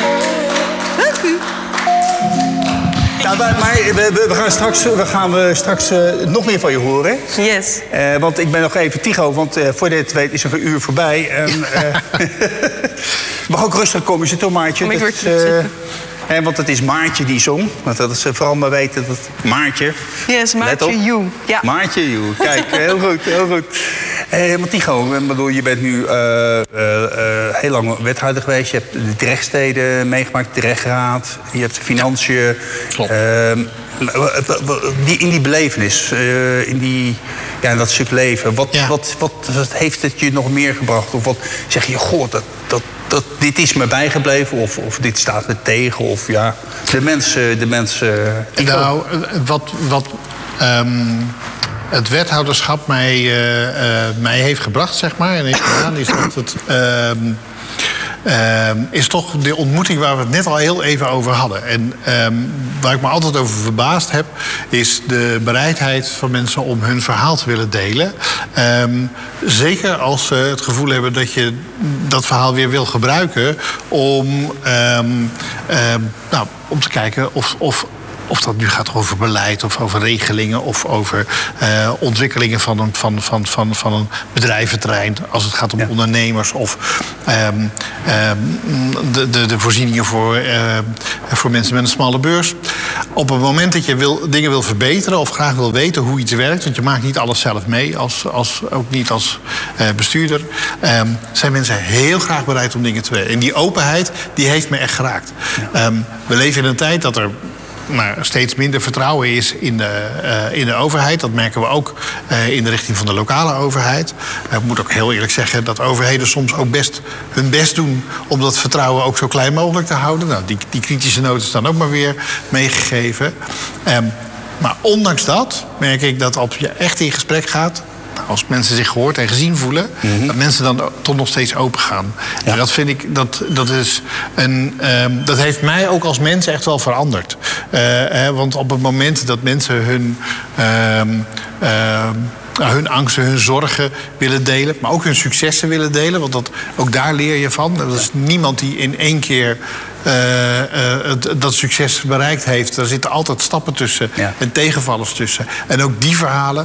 Dank u. Ja, maar we gaan straks nog meer van je horen. Yes. Want ik ben nog even Tycho, want voor je het weet is er een uur voorbij. Mag ook rustig komen zitten, Maartje. Kom ik weer zitten. Want het is Maartje die zong. Want dat is vooral maar weten dat Maartje. Yes, Maartje You. Ja. Maartje You. Kijk, heel goed, heel goed. Want Tycho, je bent nu heel lang wethouder geweest. Je hebt de terechtsteden meegemaakt, de terechtraad. Je hebt de financiën. Klopt. In die belevenis, in dat stuk leven. Wat heeft het je nog meer gebracht? Of wat zeg je, goh, dit is me bijgebleven, of dit staat me tegen, of ja, de mensen. Nou, wat het wethouderschap mij heeft gebracht, zeg maar, en heeft gedaan, is dat het is toch de ontmoeting waar we het net al heel even over hadden. En waar ik me altijd over verbaasd heb, is de bereidheid van mensen om hun verhaal te willen delen. Zeker als ze het gevoel hebben dat je dat verhaal weer wil gebruiken om te kijken of dat nu gaat over beleid of over regelingen of over ontwikkelingen van een bedrijventerrein. Als het gaat om ondernemers of de voorzieningen voor mensen met een smalle beurs. Op het moment dat je dingen wil verbeteren of graag wil weten hoe iets werkt, want je maakt niet alles zelf mee, ook niet als bestuurder, zijn mensen heel graag bereid om dingen te weten. En die openheid, die heeft me echt geraakt. Ja. We leven in een tijd dat er steeds minder vertrouwen is in de overheid. Dat merken we ook in de richting van de lokale overheid. Ik moet ook heel eerlijk zeggen dat overheden soms ook best hun best doen om dat vertrouwen ook zo klein mogelijk te houden. Nou, die kritische noten staan ook maar weer meegegeven. Maar ondanks dat merk ik dat als je echt in gesprek gaat, als mensen zich gehoord en gezien voelen, dat mensen dan toch nog steeds open gaan. Ja. En dat vind ik, dat heeft mij ook als mens echt wel veranderd. Want op het moment dat mensen hun angsten, hun zorgen willen delen, maar ook hun successen willen delen, want ook daar leer je van. Er is niemand die in één keer dat succes bereikt heeft. Er zitten altijd stappen tussen en tegenvallers tussen. En ook die verhalen,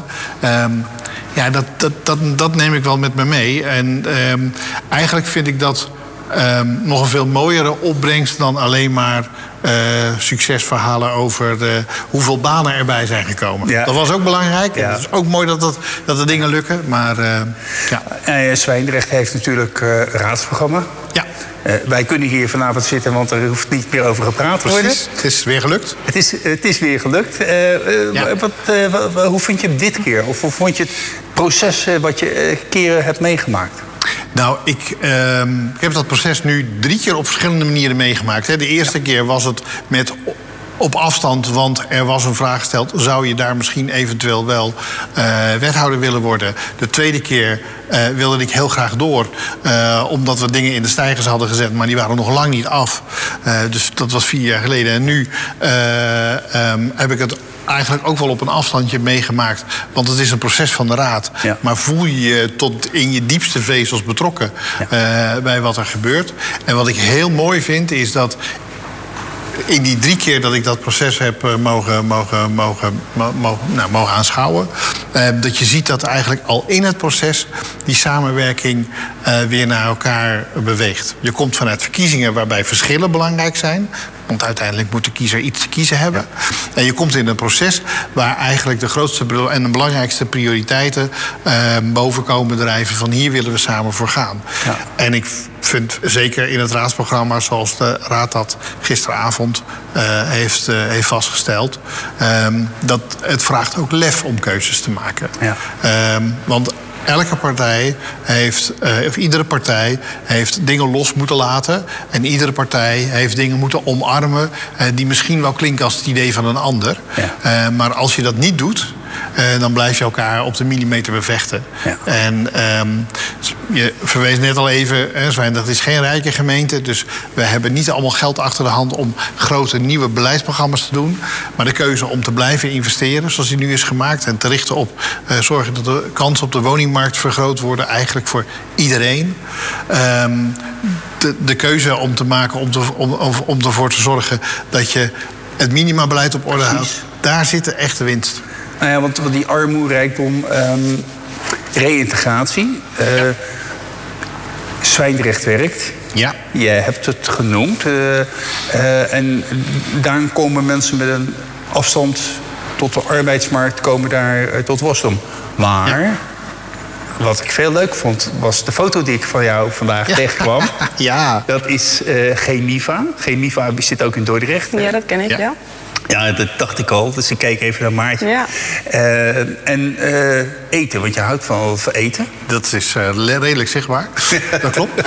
dat neem ik wel met me mee. En eigenlijk vind ik dat nog een veel mooiere opbrengst dan alleen maar succesverhalen over hoeveel banen erbij zijn gekomen. Ja. Dat was ook belangrijk. Ja. Het is ook mooi dat de dingen lukken. Maar Zwijndrecht heeft natuurlijk een raadsprogramma. Ja. Wij kunnen hier vanavond zitten, want er hoeft niet meer over gepraat te worden. Precies. Het is weer gelukt. Het is weer gelukt. Hoe vind je het dit keer? Of hoe vond je het proces wat je keren hebt meegemaakt? Nou, ik heb dat proces nu 3 keer op verschillende manieren meegemaakt. De eerste keer was het op afstand, want er was een vraag gesteld, zou je daar misschien eventueel wel wethouder willen worden? De tweede keer wilde ik heel graag door, omdat we dingen in de steigers hadden gezet, maar die waren nog lang niet af. Dus dat was 4 jaar geleden. En nu heb ik het eigenlijk ook wel op een afstandje meegemaakt. Want het is een proces van de raad. Ja. Maar voel je je tot in je diepste vezels betrokken bij wat er gebeurt. En wat ik heel mooi vind is dat in die 3 keer dat ik dat proces heb mogen aanschouwen, dat je ziet dat eigenlijk al in het proces die samenwerking weer naar elkaar beweegt. Je komt vanuit verkiezingen waarbij verschillen belangrijk zijn, want uiteindelijk moet de kiezer iets te kiezen hebben. Ja. En je komt in een proces waar eigenlijk de grootste en de belangrijkste prioriteiten boven komen drijven van hier willen we samen voor gaan. Ja. En ik vind zeker in het raadsprogramma, zoals de raad dat gisteravond heeft vastgesteld, dat het vraagt ook lef om keuzes te maken. Ja. Want elke partij iedere partij heeft dingen los moeten laten. En iedere partij heeft dingen moeten omarmen die misschien wel klinken als het idee van een ander. Ja. Maar als je dat niet doet, dan blijf je elkaar op de millimeter bevechten. Ja. En je verwees net al even, Zwijndrecht is geen rijke gemeente, dus we hebben niet allemaal geld achter de hand om grote nieuwe beleidsprogramma's te doen. Maar de keuze om te blijven investeren, zoals die nu is gemaakt, en te richten op zorgen dat de kansen op de woningmarkt vergroot worden, eigenlijk voor iedereen. De keuze om te maken om ervoor te zorgen dat je het minimabeleid op orde houdt, daar zit de echte winst. Nou ja, want die armoede, rijkdom, reïntegratie. Zwijndrecht werkt. Ja. Je hebt het genoemd. En daar komen mensen met een afstand tot de arbeidsmarkt, komen daar tot wasdom. Maar wat ik veel leuk vond, was de foto die ik van jou vandaag tegenkwam. Ja. Dat is Chemiva. Chemiva zit ook in Dordrecht. Ja, dat ken ik, ja. Ja, dat dacht ik al. Dus ik keek even naar Maartje. Ja. Eten, want je houdt van eten. Dat is redelijk zichtbaar. Dat klopt.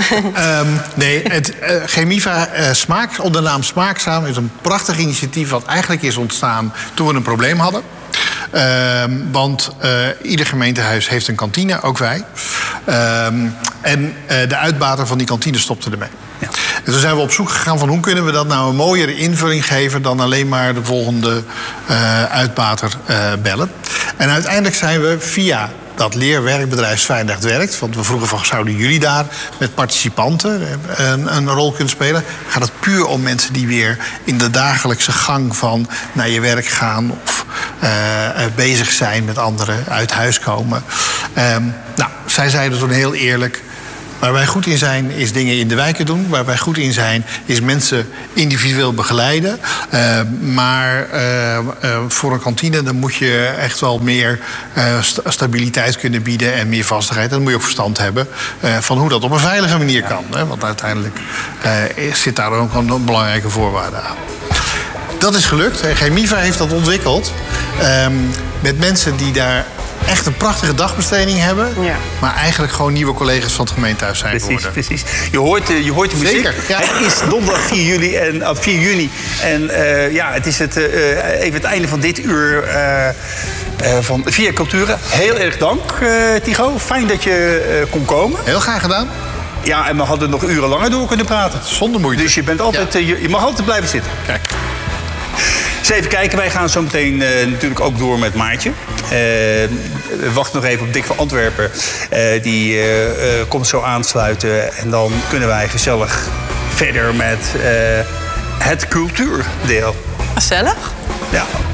Chemiva Smaak, onder de naam Smaakzaam, is een prachtig initiatief wat eigenlijk is ontstaan toen we een probleem hadden. Want ieder gemeentehuis heeft een kantine, ook wij. En de uitbater van die kantine stopte ermee. Ja. En toen zijn we op zoek gegaan van hoe kunnen we dat nou een mooiere invulling geven dan alleen maar de volgende uitbater bellen. En uiteindelijk zijn we via dat leerwerkbedrijf Zwijndrecht Werkt, want we vroegen van zouden jullie daar met participanten een rol kunnen spelen, gaat het puur om mensen die weer in de dagelijkse gang van naar je werk gaan of bezig zijn met anderen, uit huis komen. Zij zeiden toen heel eerlijk, waar wij goed in zijn, is dingen in de wijken doen. Waar wij goed in zijn, is mensen individueel begeleiden. Maar voor een kantine dan moet je echt wel meer stabiliteit kunnen bieden en meer vastigheid. Dan moet je ook verstand hebben van hoe dat op een veilige manier kan. Hè? Want uiteindelijk zit daar ook een belangrijke voorwaarde aan. Dat is gelukt. Chemiva heeft dat ontwikkeld. Met mensen die daar echt een prachtige dagbesteding hebben. Ja. Maar eigenlijk gewoon nieuwe collega's van het gemeentehuis zijn geworden. Precies. Je hoort de muziek. Zeker, ja. Het is donderdag 4 juni. En het is even het einde van dit uur van Via Cultura. Heel erg dank, Tycho. Fijn dat je kon komen. Heel graag gedaan. Ja, en we hadden nog uren langer door kunnen praten. Zonder moeite. Dus je bent altijd, je mag altijd blijven zitten. Kijk. Dus even kijken, wij gaan zo meteen natuurlijk ook door met Maartje. Wacht nog even op Dick van Antwerpen. Die komt zo aansluiten. En dan kunnen wij gezellig verder met het cultuurdeel. Gezellig. Ja.